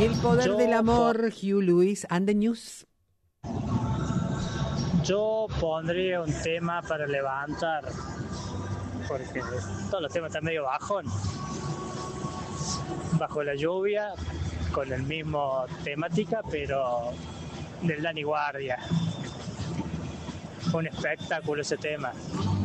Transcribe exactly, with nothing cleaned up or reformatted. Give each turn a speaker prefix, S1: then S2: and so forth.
S1: El poder
S2: Yo
S1: del amor, Hugh Lewis and the News.
S2: Yo pondría un tema para levantar, porque todos los temas están medio bajón. Bajo la lluvia, con el mismo temática, pero del Dani Guardia. Fue un espectáculo ese tema.